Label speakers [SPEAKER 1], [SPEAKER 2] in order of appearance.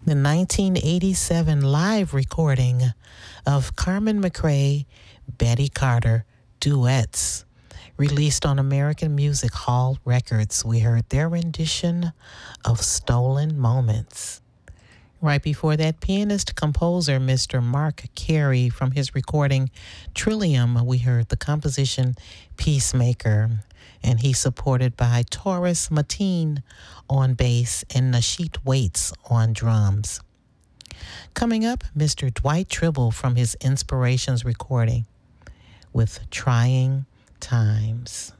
[SPEAKER 1] The 1987 live recording of Carmen McRae, Betty Carter duets, released on American Music Hall Records. We heard their rendition of Stolen Moments. Right before that, pianist-composer Mr. Mark Carey, from his recording Trillium, we heard the composition Peacemaker, and he's supported by Taurus Mateen on bass and Nasheet Waits on drums. Coming up, Mr. Dwight Tribble from his Inspirations recording with Trying Times.